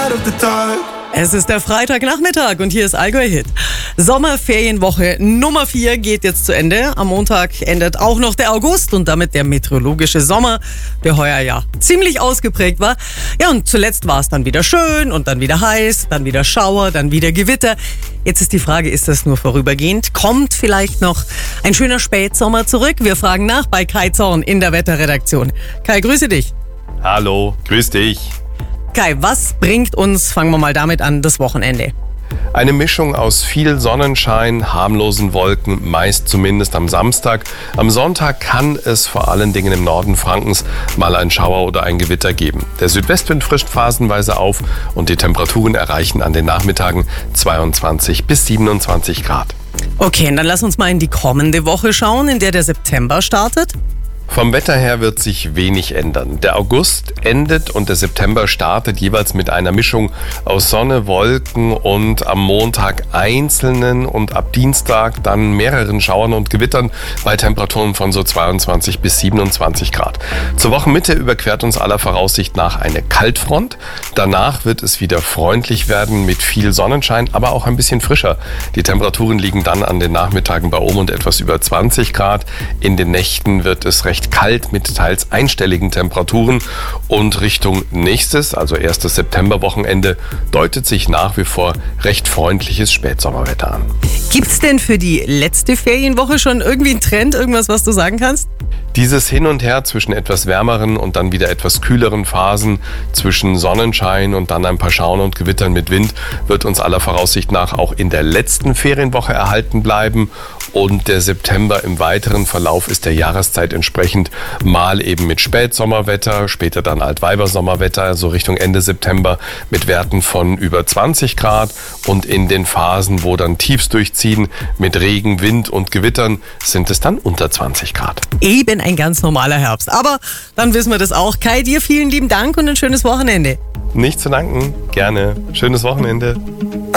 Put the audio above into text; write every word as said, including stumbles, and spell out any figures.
side of the dark. Es ist der Freitagnachmittag und hier ist Allgäu Hit. Sommerferienwoche Nummer vier geht jetzt zu Ende. Am Montag endet auch noch der August und damit der meteorologische Sommer, der heuer ja ziemlich ausgeprägt war. Ja, und zuletzt war es dann wieder schön und dann wieder heiß, dann wieder Schauer, dann wieder Gewitter. Jetzt ist die Frage, ist das nur vorübergehend? Kommt vielleicht noch ein schöner Spätsommer zurück? Wir fragen nach bei Kai Zorn in der Wetterredaktion. Kai, grüße dich. Hallo, grüß dich. Kai, was bringt uns, fangen wir mal damit an, das Wochenende? Eine Mischung aus viel Sonnenschein, harmlosen Wolken, meist zumindest am Samstag. Am Sonntag kann es vor allen Dingen im Norden Frankens mal ein Schauer oder ein Gewitter geben. Der Südwestwind frischt phasenweise auf und die Temperaturen erreichen an den Nachmittagen zweiundzwanzig bis siebenundzwanzig Grad. Okay, dann lass uns mal in die kommende Woche schauen, in der der September startet. Vom Wetter her wird sich wenig ändern. Der August endet und der September startet jeweils mit einer Mischung aus Sonne, Wolken und am Montag einzelnen und ab Dienstag dann mehreren Schauern und Gewittern bei Temperaturen von so zweiundzwanzig bis siebenundzwanzig Grad. Zur Wochenmitte überquert uns aller Voraussicht nach eine Kaltfront. Danach wird es wieder freundlich werden mit viel Sonnenschein, aber auch ein bisschen frischer. Die Temperaturen liegen dann an den Nachmittagen bei um und etwas über zwanzig Grad. In den Nächten wird es recht kalt mit teils einstelligen Temperaturen und Richtung nächstes, also erstes Septemberwochenende, deutet sich nach wie vor recht freundliches Spätsommerwetter an. Gibt's denn für die letzte Ferienwoche schon irgendwie einen Trend, irgendwas, was du sagen kannst? Dieses Hin und Her zwischen etwas wärmeren und dann wieder etwas kühleren Phasen, zwischen Sonnenschein und dann ein paar Schauern und Gewittern mit Wind, wird uns aller Voraussicht nach auch in der letzten Ferienwoche erhalten bleiben. Und der September im weiteren Verlauf ist der Jahreszeit entsprechend mal eben mit Spätsommerwetter, später dann Altweibersommerwetter, so Richtung Ende September mit Werten von über zwanzig Grad. Und in den Phasen, wo dann Tiefs durchziehen mit Regen, Wind und Gewittern, sind es dann unter zwanzig Grad. Eben ein ganz normaler Herbst. Aber dann wissen wir das auch. Kai, dir vielen lieben Dank und ein schönes Wochenende. Nicht zu danken. Gerne. Schönes Wochenende.